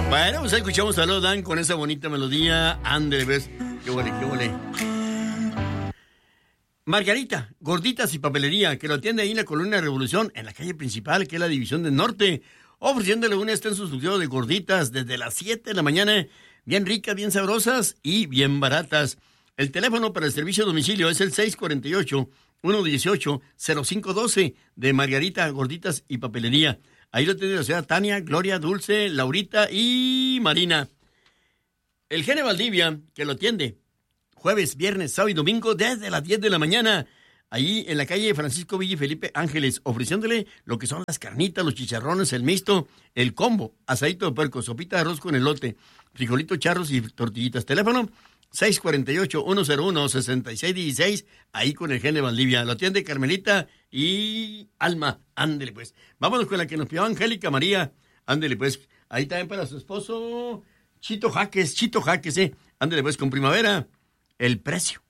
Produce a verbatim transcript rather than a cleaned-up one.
Bueno, pues escuchamos a Lo Dan con esa bonita melodía. Ándale, ves. Qué huele, qué huele. Margarita, gorditas y papelería, que lo atiende ahí en la Colonia Revolución, en la calle principal, que es la División del Norte, ofreciéndole un extenso surtido de gorditas desde las siete de la mañana, bien ricas, bien sabrosas y bien baratas. El teléfono para el servicio a domicilio es el seis cuatro ocho, uno uno ocho, cero cinco uno dos de Margarita, gorditas y papelería. Ahí lo tiene la señora Tania, Gloria, Dulce, Laurita y Marina. El Gene Valdivia, que lo atiende jueves, viernes, sábado y domingo desde las diez de la mañana. Ahí en la calle Francisco Villa y Felipe Ángeles, ofreciéndole lo que son las carnitas, los chicharrones, el mixto, el combo, asadito de puerco, sopita de arroz con elote, frijolitos charros y tortillitas. Teléfono seis cuatro ocho, uno cero uno, seis seis uno seis, ahí con el Gene Valdivia. Lo atiende Carmelita y Alma. Ándele pues. Vámonos con la que nos pidió Angélica María. Ándele pues. Ahí también para su esposo Chito Jaques, Chito Jaques, eh. Ándele pues con Primavera. El precio.